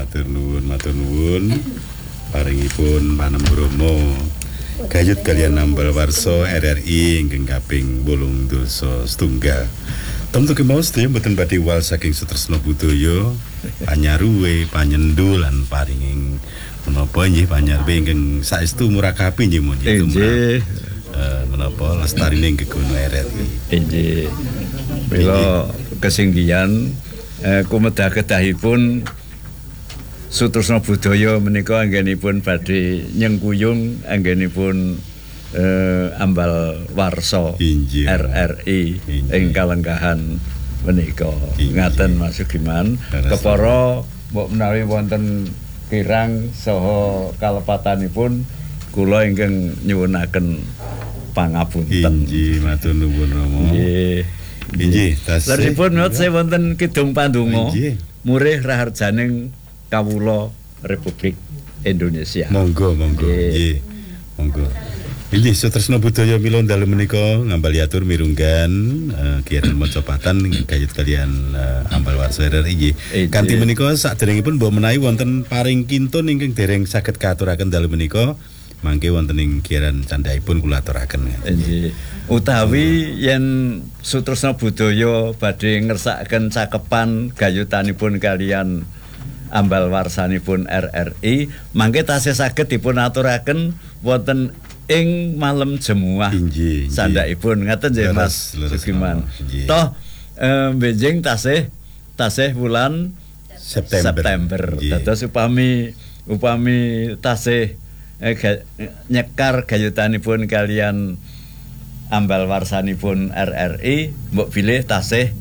matur nuwun. Paringipun panembromo gayut kaliyan nambal warsa RRI ingkang kaping 8 Tentu kemaos sedaya mboten badhe wal saking sutresna budaya, panyaruwe, panyendul lan paringing menapa nggih panyarwe ingkang saestu murakabi nggih mun nggih. Menapa lestarining gegono RRI. Nggih. Mila kesinggihan kumedha kedahipun Sutresna Budaya menika anggenipun badhe nyengkuyung anggenipun ambal warsa RRI ing kalenggahan menika. Ngaten Mas Sugiman, kepara mbok menawi wonten kirang saha kalepatanipun kula ingkang nyuwunaken pangapunten. Inggih, matur nuwun Rama. Nggih. Inggih, tasih. Lajengipun saya wonten kidung pandonga murih raharjaning kawula Republik Indonesia. Monggo. Nggih. Monggo. Inggih, Sutresna Budaya mila dalu menika ngambali atur mirunggan kiaran Mojopatan gayut kaliyan ambal warsa RRI. Kanthi menika saderengipun mbok menawi wonten paring kintun ingkang dereng saged katuraken dalu menika mangke wonten ing kiaran candhaipun kula aturaken. Nggih. Utawi yen Sutresna Budaya badhe ngersakaken cakepan gayutanipun kaliyan ambal warsanipun RRI mangke tasih saged dipun aturaken wonten ing malem jemuah sandhakipun ngaten nggih Mas Sugiman. Toh benjing tasih wulan September. Dados upami tasih nyekar gayutanipun kalian ambal warsanipun RRI mbok bilih tasih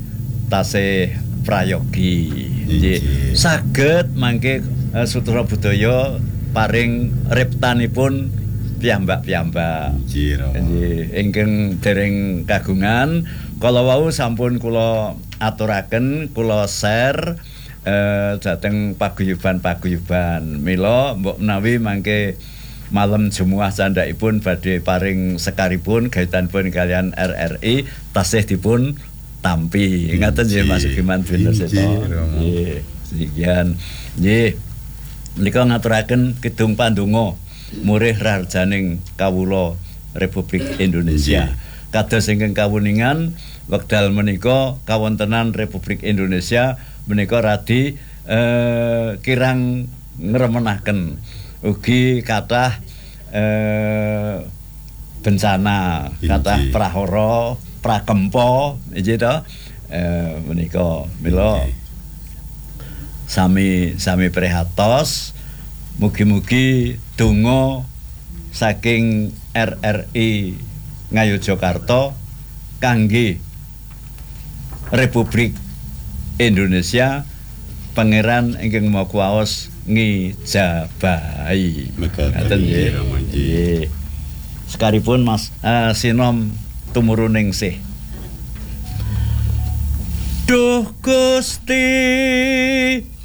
prayogi. Nggih. Saged mangke Sutresna Budaya paring reptanipun piyambak-piyambak. Nggih. Ingkang dereng kagungan kala wau sampun kula aturaken, kula share dhateng paguyuban-paguyuban. Mila mbok menawi mangke malam jemuah candhaipun badhe paring sekaripun gayutanipun kalian RRI tasih dipun tampi. Ngaten nggih Mas Sugiman Binaseta. Nggih. Sekian. Nggih. Menika ngaturaken kidung pandonga murih raharjaning kawula Republik Indonesia. Kados ingkang kawuningan wekdal menika kawontenan Republik Indonesia menika radi kirang ngremenaken ugi kathah bencana, kathah prahara, prakempa nggih to. Menika mila sami prihatos mugi-mugi donga saking RRI Ngayogyakarta kangge Republik Indonesia Pangeran ingkang Maha Kuwaos ngijabahi. Ngaten nggih. Sekaripun Mas sinom tumuruning sih. Duh Gusti